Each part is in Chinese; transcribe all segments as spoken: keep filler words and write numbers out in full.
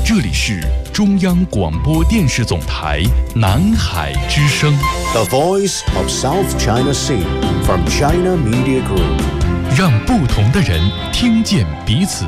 这里是中央广播电视总台南海之声 The Voice of South China Sea from China Media Group， 让不同的人听见彼此。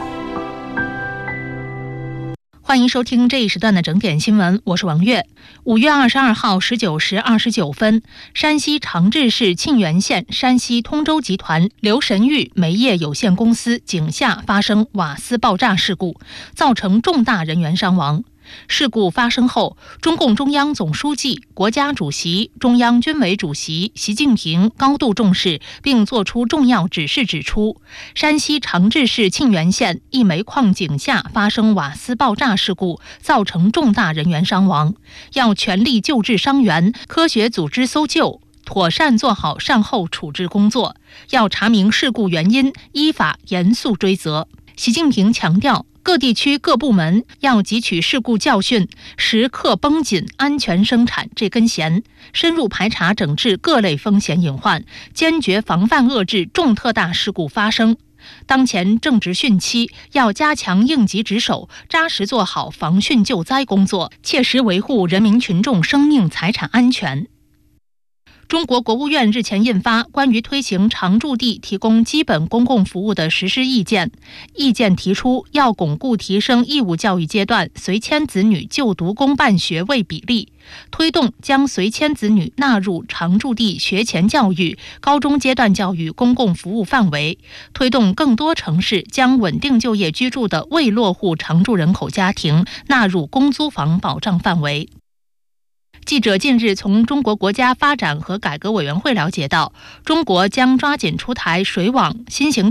欢迎收听这一时段的整点新闻，我是王悦。五月二十二号十九时二十九分，山西长治市沁源县山西通州集团刘神玉煤业有限公司井下发生瓦斯爆炸事故，造成重大人员伤亡。事故发生后，中共中央总书记、国家主席、中央军委主席习近平高度重视，并作出重要指示，指出山西长治市沁源县一煤矿井下发生瓦斯爆炸事故，造成重大人员伤亡，要全力救治伤员，科学组织搜救，妥善做好善后处置工作，要查明事故原因，依法严肃追责。习近平强调，各地区各部门要汲取事故教训，时刻绷紧安全生产这根弦，深入排查整治各类风险隐患，坚决防范遏制重特大事故发生。当前正值汛期，要加强应急值守，扎实做好防汛救灾工作，切实维护人民群众生命财产安全。中国国务院日前印发关于推行常住地提供基本公共服务的实施意见，意见提出要巩固提升义务教育阶段随迁子女就读公办学位比例，推动将随迁子女纳入常住地学前教育、高中阶段教育公共服务范围，推动更多城市将稳定就业居住的未落户常住人口家庭纳入公租房保障范围。记者近日从中国国家发展和改革委员会了解到，中国将抓紧出台水网新型